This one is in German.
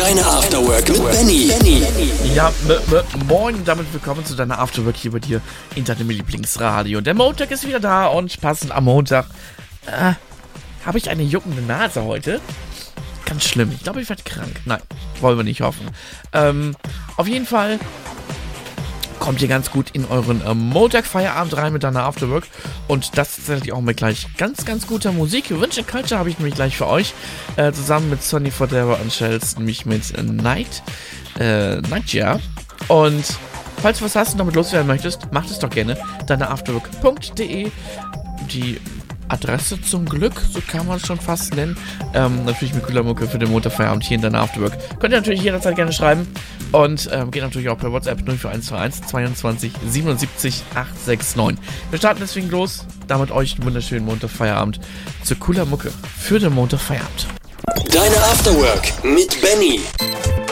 Deine Afterwork mit Benny. Ja, moin, damit willkommen zu deiner Afterwork hier bei dir in deinem Lieblingsradio. Der Montag ist wieder da und passend am Montag habe ich eine juckende Nase heute. Ganz schlimm. Ich glaube, ich werde krank. Nein, wollen wir nicht hoffen. Auf jeden Fall kommt ihr ganz gut in euren Montag-Feierabend rein mit deiner Afterwork. Und das ist natürlich auch mit gleich ganz, ganz guter Musik. Wünsche Culture habe ich nämlich gleich für euch. Zusammen mit Sonny Fodera und Shells, nämlich mit Nightja. Und falls du was hast und damit loswerden möchtest, mach es doch gerne. Deineafterwork.de. Die Adresse zum Glück, so kann man es schon fast nennen. Natürlich mit cooler Mucke für den Montagfeierabend hier in deiner Afterwork. Könnt ihr natürlich jederzeit gerne schreiben. Und geht natürlich auch per WhatsApp 04121 22 77 869. Wir starten deswegen los. Damit euch einen wunderschönen Montagfeierabend zu cooler Mucke für den Montagfeierabend. Deine Afterwork mit Benny.